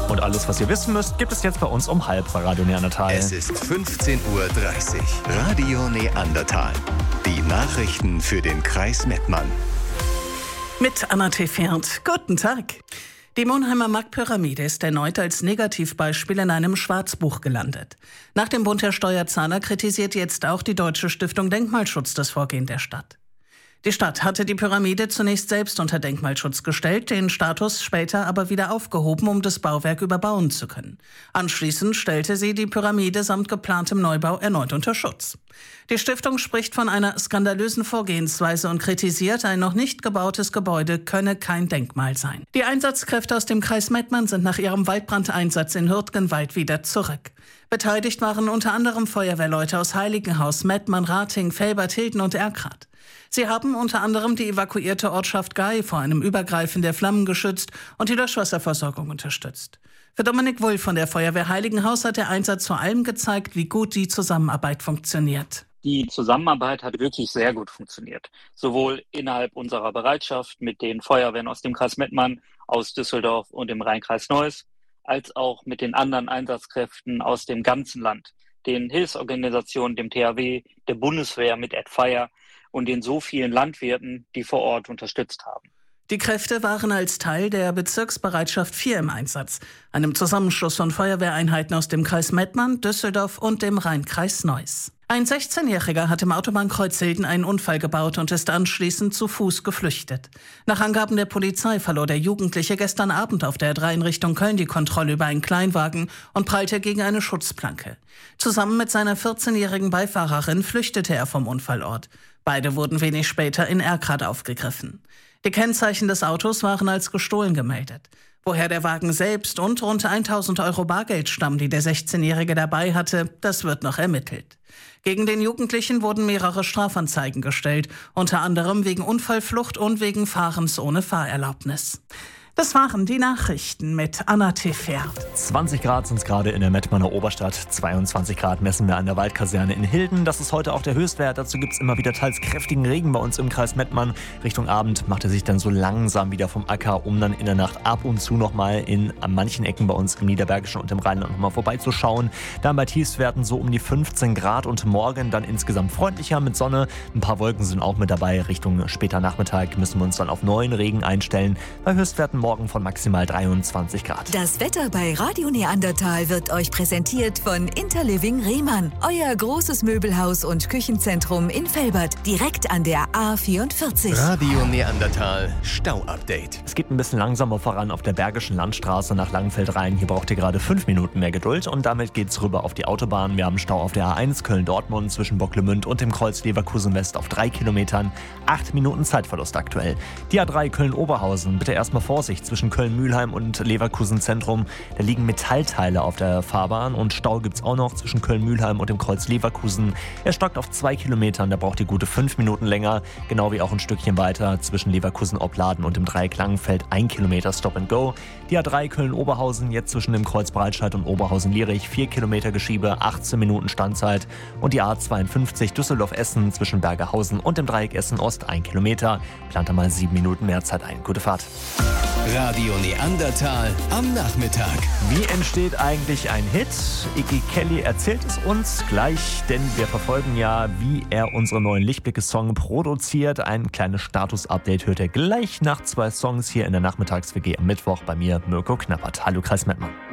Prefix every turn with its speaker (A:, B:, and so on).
A: Und alles, was ihr wissen müsst, gibt es jetzt bei uns um 12:30 bei Radio Neandertal.
B: Es ist 15:30 Uhr. Radio Neandertal. Die Nachrichten für den Kreis Mettmann.
C: Mit Anna Tefert. Guten Tag. Die Monheimer Marktpyramide ist erneut als Negativbeispiel in einem Schwarzbuch gelandet. Nach dem Bund der Steuerzahler kritisiert jetzt auch die Deutsche Stiftung Denkmalschutz das Vorgehen der Stadt. Die Stadt hatte die Pyramide zunächst selbst unter Denkmalschutz gestellt, den Status später aber wieder aufgehoben, um das Bauwerk überbauen zu können. Anschließend stellte sie die Pyramide samt geplantem Neubau erneut unter Schutz. Die Stiftung spricht von einer skandalösen Vorgehensweise und kritisiert, ein noch nicht gebautes Gebäude könne kein Denkmal sein. Die Einsatzkräfte aus dem Kreis Mettmann sind nach ihrem Waldbrandeinsatz in Hürtgenwald wieder zurück. Beteiligt waren unter anderem Feuerwehrleute aus Heiligenhaus, Mettmann, Rating, Velbert, Hilden und Erkrath. Sie haben unter anderem die evakuierte Ortschaft Gail vor einem Übergreifen der Flammen geschützt und die Löschwasserversorgung unterstützt. Für Dominik Wulff von der Feuerwehr Heiligenhaus hat der Einsatz vor allem gezeigt, wie gut die Zusammenarbeit funktioniert.
D: Die Zusammenarbeit hat wirklich sehr gut funktioniert. Sowohl innerhalb unserer Bereitschaft mit den Feuerwehren aus dem Kreis Mettmann, aus Düsseldorf und dem Rhein-Kreis Neuss, als auch mit den anderen Einsatzkräften aus dem ganzen Land, den Hilfsorganisationen, dem THW, der Bundeswehr mit AdFire und den so vielen Landwirten, die vor Ort unterstützt haben.
C: Die Kräfte waren als Teil der Bezirksbereitschaft 4 im Einsatz, einem Zusammenschluss von Feuerwehreinheiten aus dem Kreis Mettmann, Düsseldorf und dem Rhein-Kreis Neuss. Ein 16-Jähriger hat im Autobahnkreuz Hilden einen Unfall gebaut und ist anschließend zu Fuß geflüchtet. Nach Angaben der Polizei verlor der Jugendliche gestern Abend auf der A3 in Richtung Köln die Kontrolle über einen Kleinwagen und prallte gegen eine Schutzplanke. Zusammen mit seiner 14-jährigen Beifahrerin flüchtete er vom Unfallort. Beide wurden wenig später in Erkrath aufgegriffen. Die Kennzeichen des Autos waren als gestohlen gemeldet. Woher der Wagen selbst und rund 1.000 € Bargeld stammen, die der 16-Jährige dabei hatte, das wird noch ermittelt. Gegen den Jugendlichen wurden mehrere Strafanzeigen gestellt, unter anderem wegen Unfallflucht und wegen Fahrens ohne Fahrerlaubnis. Das waren die Nachrichten mit Anna Tefert.
A: 20 Grad sind es gerade in der Mettmanner Oberstadt. 22 Grad messen wir an der Waldkaserne in Hilden. Das ist heute auch der Höchstwert. Dazu gibt es immer wieder teils kräftigen Regen bei uns im Kreis Mettmann. Richtung Abend macht er sich dann so langsam wieder vom Acker, um dann in der Nacht ab und zu nochmal an manchen Ecken bei uns im Niederbergischen und im Rheinland nochmal vorbeizuschauen. Dann bei Tiefstwerten so um die 15 Grad und morgen dann insgesamt freundlicher mit Sonne. Ein paar Wolken sind auch mit dabei. Richtung später Nachmittag müssen wir uns dann auf neuen Regen einstellen. Bei Höchstwerten morgen von maximal 23 Grad.
E: Das Wetter bei Radio Neandertal wird euch präsentiert von Interliving Rehmann. Euer großes Möbelhaus und Küchenzentrum in Velbert, direkt an der A44.
B: Radio Neandertal Stau-Update.
A: Es geht ein bisschen langsamer voran auf der Bergischen Landstraße nach Langenfeld rein. Hier braucht ihr gerade 5 Minuten mehr Geduld und damit geht's rüber auf die Autobahn. Wir haben Stau auf der A1 Köln-Dortmund zwischen Bocklemünd und dem Kreuz Leverkusen-West auf 3 Kilometern. 8 Minuten Zeitverlust aktuell. Die A3 Köln-Oberhausen. Bitte erstmal Vorsicht zwischen Köln-Mühlheim und Leverkusen-Zentrum. Da liegen Metallteile auf der Fahrbahn und Stau gibt's auch noch zwischen Köln-Mühlheim und dem Kreuz Leverkusen. Er stockt auf 2 Kilometern, da braucht ihr gute 5 Minuten länger. Genau wie auch ein Stückchen weiter zwischen Leverkusen-Opladen und dem Dreieck Langenfeld 1 Kilometer Stop and Go. Die A3 Köln-Oberhausen, jetzt zwischen dem Kreuz Breitscheid und Oberhausen-Lierich 4 Kilometer Geschiebe, 18 Minuten Standzeit. Und die A52 Düsseldorf-Essen zwischen Bergerhausen und dem Dreieck Essen-Ost 1 Kilometer. Plant da mal 7 Minuten mehr Zeit ein. Gute Fahrt.
B: Radio Neandertal am Nachmittag.
A: Wie entsteht eigentlich ein Hit? Iggy Kelly erzählt es uns gleich, denn wir verfolgen ja, wie er unsere neuen Lichtblicke-Song produziert. Ein kleines Status-Update hört ihr gleich nach 2 Songs hier in der Nachmittags-WG am Mittwoch bei mir, Mirko Knappert. Hallo Kreis Mettmann.